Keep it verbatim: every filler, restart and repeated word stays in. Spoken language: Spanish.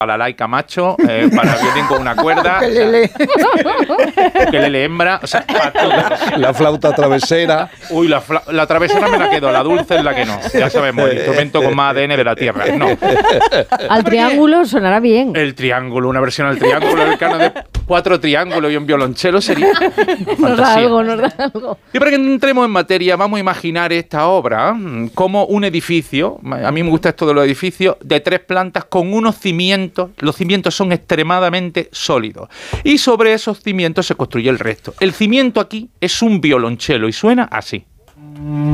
para la laica macho, eh, para violín con una cuerda, Que lele. que lele hembra, o sea, para todo. La flauta travesera. Uy, la, fla- la travesera me la quedo, la dulce es la que no. Ya sabemos, el instrumento con más A D N de la Tierra. No. Al triángulo sonará bien. El triángulo, una versión al triángulo, el cano de cuatro triángulos y un violonchelo sería Nos da fantasía. algo, nos da algo. Y para que entremos en materia, vamos a imaginar esta obra mm, como un edificio, a mí me gusta esto de los edificios, de tres plantas con unos cimientos, los cimientos son extremadamente sólidos, y sobre esos cimientos se construye el resto. El cimiento aquí es un violonchelo y suena así.